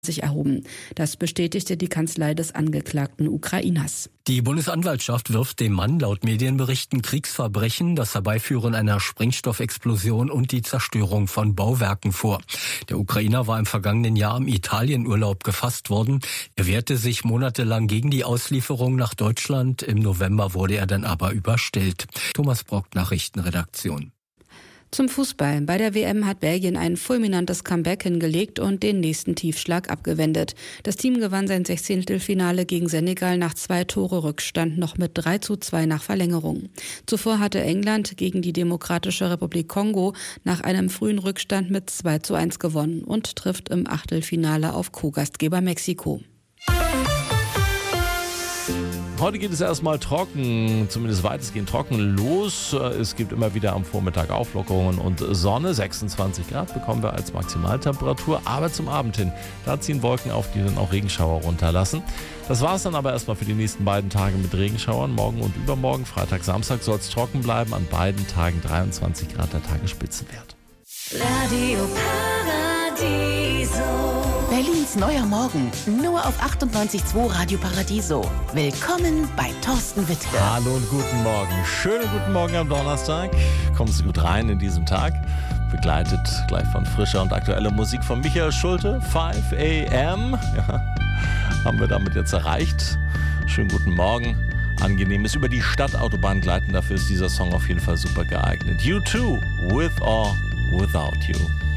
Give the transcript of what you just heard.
sich erhoben. Das bestätigte die Kanzlei des angeklagten Ukrainers. Die Bundesanwaltschaft wirft dem Mann laut Medienberichten Kriegsverbrechen, das Herbeiführen einer Sprengstoffexplosion und die Zerstörung von Bauwerken vor. Der Ukrainer war im vergangenen Jahr im Italienurlaub gefasst worden. Er wehrte sich monatelang gegen die Auslieferung nach Deutschland. Im November wurde er dann aber überstellt. Thomas Brock, Nachrichtenredaktion. Zum Fußball. Bei der WM hat Belgien ein fulminantes Comeback hingelegt und den nächsten Tiefschlag abgewendet. Das Team gewann sein 16. gegen Senegal nach 2 Tore Rückstand noch mit 3:2 nach Verlängerung. Zuvor hatte England gegen die Demokratische Republik Kongo nach einem frühen Rückstand mit 2:1 gewonnen und trifft im Achtelfinale auf Co-Gastgeber Mexiko. Heute geht es erstmal trocken, zumindest weitestgehend trocken los. Es gibt immer wieder am Vormittag Auflockerungen und Sonne. 26 Grad bekommen wir als Maximaltemperatur. Aber zum Abend hin, da ziehen Wolken auf, die dann auch Regenschauer runterlassen. Das war es dann aber erstmal für die nächsten beiden Tage mit Regenschauern. Morgen und übermorgen, Freitag, Samstag, soll es trocken bleiben. An beiden Tagen 23 Grad der Tagesspitzenwert. Radio Paradiso. Berlins neuer Morgen, nur auf 98.2 Radio Paradiso. Willkommen bei Thorsten Wittke. Hallo und guten Morgen. Schönen guten Morgen am Donnerstag. Kommen Sie gut rein in diesen Tag. Begleitet gleich von frischer und aktueller Musik von Michael Schulte. 5 a.m. Ja, haben wir damit jetzt erreicht. Schönen guten Morgen. Angenehmes über die Stadtautobahn gleiten. Dafür ist dieser Song auf jeden Fall super geeignet. U2, With or Without You.